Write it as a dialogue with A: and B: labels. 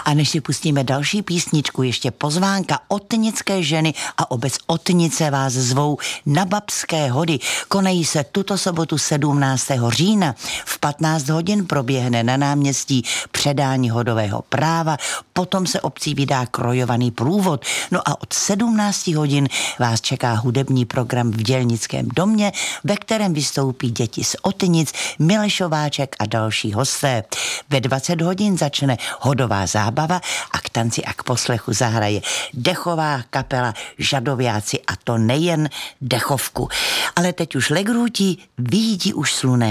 A: A než si pustíme další písničku, ještě pozvánka. Otnické ženy a obec Otnice vás zvou na Babské hody. Konají se tuto sobotu 17. října. V 15 hodin proběhne na náměstí předání hodového práva, potom se obcí vydá krojovaný průvod. No a od 17 hodin vás čeká hudební program v Dělnickém domě, ve kterém vystoupí děti z Otnic, Milešováček a další hosté. Ve 20 hodin začne hodová zábava a k tanci a k poslechu zahraje dechová kapela Žadoviáci, a to nejen dechovku. Ale teď už legrůtí, vyjítí už sluné.